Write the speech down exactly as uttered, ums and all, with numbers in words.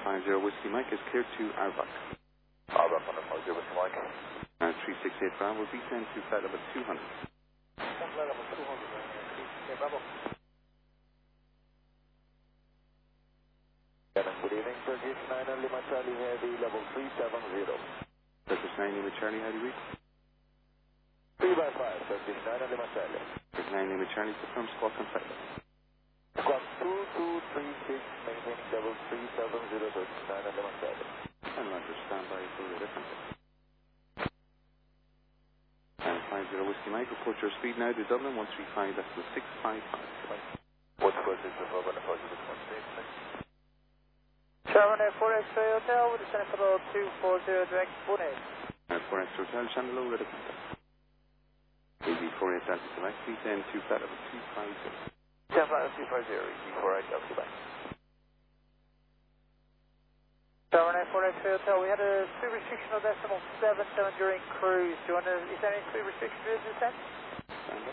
five zero Whiskey Mike is cleared to Arbach. Arbach one five zero Whiskey Mike. And three six eight Bravo, V ten to flight level two hundred. Flight level two hundred, three six eight Bravo. Good evening, Turkish nine Lima Charlie Heavy, level three seven zero. Turkish nine Lima Charlie, how do you read? three by five, Turkish nine Lima Charlie. Turkish nine Lima Charlie, confirm squawk and flight level. Squawk two two three six, maintaining level three seven zero, Turkish nine Lima Charlie. And Roger, stand by for the difference. And five zero Whiskey Mike, report your speed now to Dublin, one three five, that's the six five five. What's the first is over the first is one six six. Charlie four X-ray Hotel, with a center for two four zero, direct one eight. And four X Hotel, channel low, ready contact. A B four eight Delta Quebec, V ten to flight level two five zero. ten flight level two five zero, E B four eight Delta Quebec. Charlie four X-ray Hotel, we had a speed restriction of decimal seven seven during cruise. Do you want to, is there any speed restriction during descent?